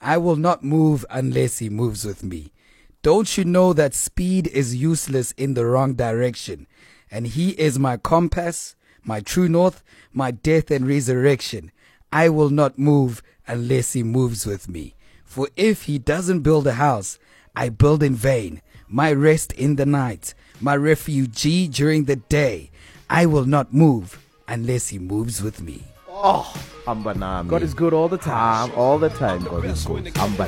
I will not move unless he moves with me. Don't you know that speed is useless in the wrong direction? And he is my compass, my true north, my death and resurrection. I will not move unless he moves with me. For if he doesn't build a house, I build in vain. My rest in the night, my refugee during the day. I will not move unless he moves with me. Oh, Ambanami. God is good all the time. All the time, God is good.